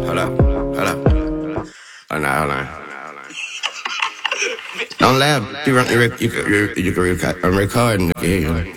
hold up, hold up. Oh, no, hold on. Don't laugh. You can record. I'm recording. You can hear you.